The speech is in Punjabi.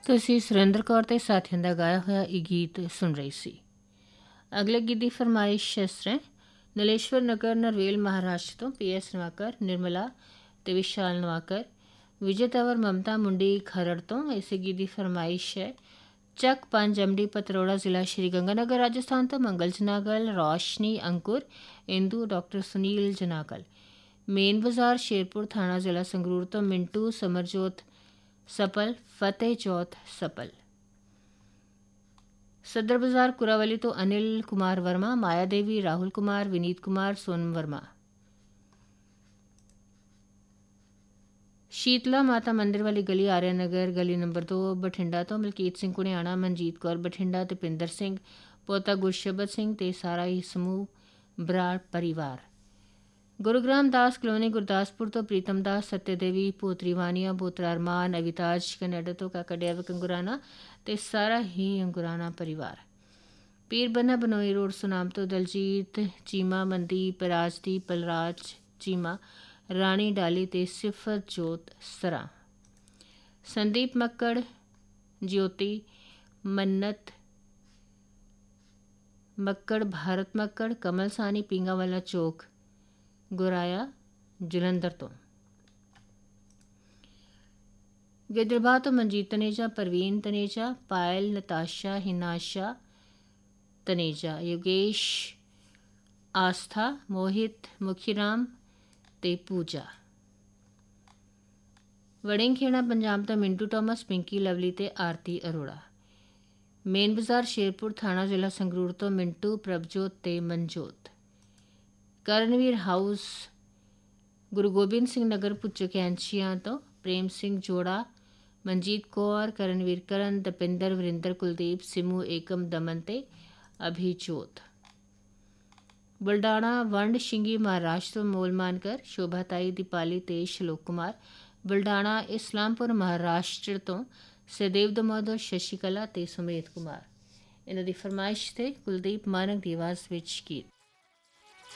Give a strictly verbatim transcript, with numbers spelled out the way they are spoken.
ਤੁਸੀਂ ਸੁਰਿੰਦਰ ਕੌਰ ਤੇ ਸਾਥੀਆਂ ਦਾ ਗਾਇਆ ਹੋਇਆ ਇਹ ਗੀਤ ਸੁਣ ਰਹੀ ਸੀ। ਅਗਲੇ ਗੀਤ ਦੀ ਫਰਮਾਇਸ਼ ਇਸ ਤਰ੍ਹਾਂ ਨਲੇਸ਼ਵਰ ਨਗਰ ਨਰਵੇਲ ਮਹਾਰਾਸ਼ਟਰ ਤੋਂ ਪੀ ਐਸ ਨਵਾਕਰ, ਨਿਰਮਲਾ ਤੇ ਵਿਸ਼ਾਲ ਨਵਾਕਰ, ਵਿਜੇ ਤਵਰ ਮਮਤਾ ਮੁੰਡੀ ਖਰੜ ਤੋਂ। ਇਸੇ ਗੀਤ ਦੀ ਫਰਮਾਇਸ਼ ਹੈ ਚੱਕ ਪੰਜ ਐਮਡੀ ਪਤਰੋੜਾ ਜ਼ਿਲ੍ਹਾ ਸ਼੍ਰੀ ਗੰਗਾਨਗਰ ਰਾਜਸਥਾਨ ਤੋਂ ਮੰਗਲ ਜਨਾਗਲ, ਰੌਸ਼ਨੀ ਅੰਕੁਰ, ਇੰਦੂ, ਡਾਕਟਰ ਸੁਨੀਲ ਜਨਾਗਲ। ਮੇਨ ਬਾਜ਼ਾਰ ਸ਼ੇਰਪੁਰ ਥਾਣਾ ਜ਼ਿਲ੍ਹਾ ਸੰਗਰੂਰ ਤੋਂ ਮਿੰਟੂ ਸਮਰਜੋਤ ਸਪਲ, ਫਤਿਹ ਜੋਤ ਸਪਲ। ਸਦਰ ਬਾਜ਼ਾਰ ਕੁਰਾਵਲੀ ਤੋਂ ਅਨਿਲ ਕੁਮਾਰ ਵਰਮਾ, ਮਾਇਆ ਦੇਵੀ, ਰਾਹੁਲ ਕੁਮਾਰ, ਵਿਨੀਤ ਕੁਮਾਰ, ਸੋਨਮ ਵਰਮਾ। ਸ਼ੀਤਲਾ ਮਾਤਾ ਮੰਦਿਰ ਵਾਲੀ ਗਲੀ, ਆਰਿਆ ਨਗਰ ਗਲੀ ਨੰਬਰ ਦੋ, ਬਠਿੰਡਾ ਤੋਂ ਮਲਕੀਤ ਸਿੰਘ ਕੁਣਿਆਣਾ, ਮਨਜੀਤ ਕੌਰ ਬਠਿੰਡਾ, ਦਪਿੰਦਰ ਸਿੰਘ, ਪੋਤਾ ਗੁਰਸ਼ਬਦ ਸਿੰਘ ਤੇ ਸਾਰਾ ਹੀ ਸਮੂਹ ਬਰਾੜ ਪਰਿਵਾਰ। ਗੁਰੂਗ੍ਰਾਮ ਦਾਸ ਕਲੋਨੀ ਗੁਰਦਾਸਪੁਰ ਤੋਂ ਪ੍ਰੀਤਮ ਦਾਸ, ਸਤਿਆ ਦੇਵੀ, ਪੋਤਰੀ ਵਾਨੀਆ, ਪੋਤਰਾ ਅਰਮਾਨ, ਅਵਿਤਾਜ ਕੈਨੇਡਾ ਤੋਂ ਕਾਕਾ ਡੇਵਕ ਅੰਗੁਰਾਨਾ ਤੇ ਸਾਰਾ ਹੀ ਅੰਗੁਰਾਨਾ ਪਰਿਵਾਰ। ਪੀਰ ਬੰਨਾ ਬਨੋਈ ਰੋਡ ਸੁਨਾਮ ਤੋਂ ਦਲਜੀਤ ਚੀਮਾ, ਮਨਦੀਪ, ਰਾਜਦੀਪ, ਬਲਰਾਜ ਚੀਮਾ, ਰਾਣੀ ਡਾਲੀ ਤੇ ਸਿਫਤ ਜੋਤ ਸਰਾ। ਸੰਦੀਪ ਮੱਕੜ, ਜਯੋਤੀ ਮੰਨਤ ਮੱਕੜ, ਭਾਰਤ ਮੱਕੜ, ਕਮਲ ਸਾਨੀ, ਪਿੰਗਾ ਵਾਲਾ ਚੌਕ ਗੁਰਾਇਆ ਜਲੰਧਰ ਤੋਂ। ਗਿੱਦੜਬਾਹ ਤੋਂ ਮਨਜੀਤ ਤਨੇਜਾ, ਪ੍ਰਵੀਨ ਤਨੇਜਾ, ਪਾਇਲ, ਨਤਾਸ਼ਾ, ਹਿਨਾਸ਼ਾ ਤਨੇਜਾ, ਯੋਗੇਸ਼, ਆਸਥਾ, ਮੋਹਿਤ, ਮੁਖੀਰਾਮ ਤੇ ਪੂਜਾ। ਵੜਿੰਗਖੇੜਾ ਪੰਜਾਬ ਤੋਂ ਮਿੰਟੂ ਟੋਮਸ, ਪਿੰਕੀ ਲਵਲੀ ਤੇ ਆਰਤੀ ਅਰੋੜਾ। ਮੇਨ ਬਾਜ਼ਾਰ ਸ਼ੇਰਪੁਰ ਥਾਣਾ ਜ਼ਿਲ੍ਹਾ ਸੰਗਰੂਰ ਤੋਂ ਮਿੰਟੂ, ਪ੍ਰਭਜੋਤ ਤੇ ਮਨਜੋਤ। ਕਰਨਵੀਰ ਹਾਊਸ ਗੁਰੂ ਗੋਬਿੰਦ ਸਿੰਘ ਨਗਰ ਪੁੱਚੋ ਕੈਂਚੀਆਂ ਤੋਂ ਪ੍ਰੇਮ ਸਿੰਘ ਜੋੜਾ, ਮਨਜੀਤ ਕੌਰ, ਕਰਨਵੀਰ ਕਰਨ, ਦਪਿੰਦਰ, ਵਰਿੰਦਰ, ਕੁਲਦੀਪ, ਸਿਮੂ, ਏਕਮ, ਦਮਨ ਤੇ ਅਭਿਜੋਤ। ਬੁਲਡਾਣਾ ਵੰਡ ਸ਼ਿੰਗੀ ਮਹਾਰਾਸ਼ਟਰ ਤੋਂ ਮੋਲ ਮਾਨਕਰ, ਸ਼ੋਭਾ ਤਾਈ, ਦੀਪਾਲੀ ਤੇ ਸ਼ਲੋਕ ਕੁਮਾਰ। ਬੁਲਡਾਣਾ ਇਸਲਾਮਪੁਰ ਮਹਾਰਾਸ਼ਟਰ ਤੋਂ ਸਹਿਦੇਵ ਦਮੋਦਰ, ਸ਼ਸ਼ੀ ਕਲਾ ਤੇ ਸੁਮੇਧ ਕੁਮਾਰ। ਇਹਨਾਂ ਦੀ ਫਰਮਾਇਸ਼ ਤੇ ਕੁਲਦੀਪ ਮਾਨਕ ਦੀ ਆਵਾਜ਼ ਵਿੱਚ ਗੀਤ।